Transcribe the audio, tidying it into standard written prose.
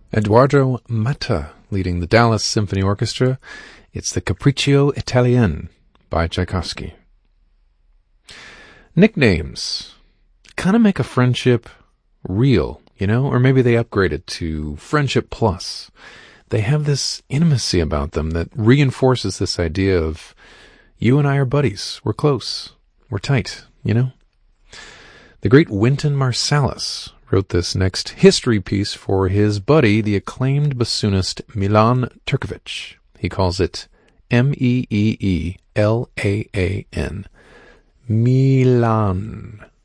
Edoardo Matta leading the Dallas Symphony Orchestra. It's the Capriccio Italien by Tchaikovsky. Nicknames kind of make a friendship real, or maybe they upgrade it to Friendship Plus. They have this intimacy about them that reinforces this idea of you and I are buddies, we're close, we're tight, The great Wynton Marsalis wrote this next history piece for his buddy, the acclaimed bassoonist Milan Turkovic. He calls it Meeeelan. Milan.